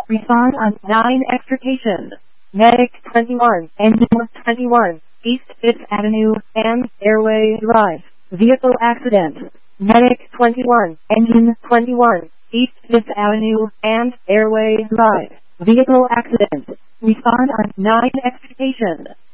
Respond on 9 extrication. Medic 21, engine 21, East 5th Avenue and Airway Drive. Vehicle accident. Medic 21, engine 21, East 5th Avenue and Airway Drive. Vehicle accident. Respond on 9 extrication.